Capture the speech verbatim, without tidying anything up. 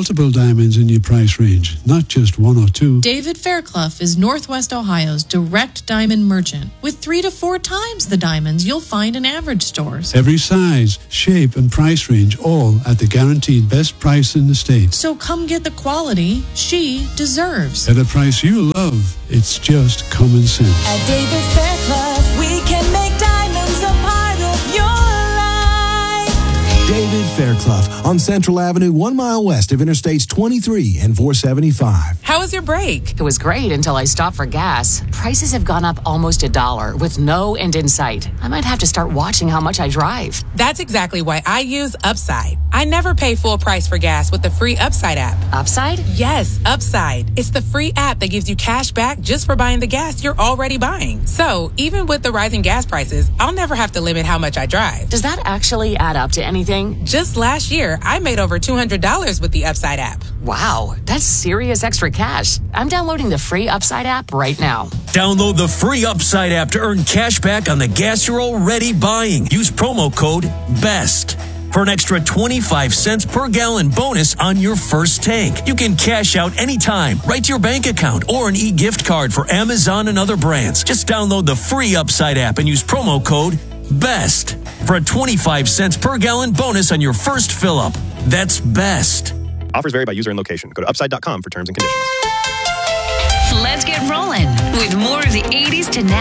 Multiple diamonds in your price range, not just one or two. David Fairclough is Northwest Ohio's direct diamond merchant with three to four times the diamonds you'll find in average stores. Every size, shape, and price range, all at the guaranteed best price in the state. So come get the quality she deserves. At a price you love, it's just common sense. At David Fairclough, we can make diamonds a part of your life. David Fairclough on Central Avenue, one mile west of Interstates twenty-three and four seventy-five. How was your break? It was great until I stopped for gas. Prices have gone up almost a dollar with no end in sight. I might have to start watching how much I drive. That's exactly why I use Upside. I never pay full price for gas with the free Upside app. Upside? Yes, Upside. It's the free app that gives you cash back just for buying the gas you're already buying. So even with the rising gas prices, I'll never have to limit how much I drive. Does that actually add up to anything? Just last year, I made over two hundred dollars with the Upside app. Wow, that's serious extra cash. I'm downloading the free Upside app right now. Download the free Upside app to earn cash back on the gas you're already buying. Use promo code BEST for an extra twenty-five cents per gallon bonus on your first tank. You can cash out anytime, right to your bank account, or an e-gift card for Amazon and other brands. Just download the free Upside app and use promo code BEST for a twenty-five cents per gallon bonus on your first fill-up. That's BEST. Offers vary by user and location. Go to upside dot com for terms and conditions. Let's get rolling with more of the eighties to now.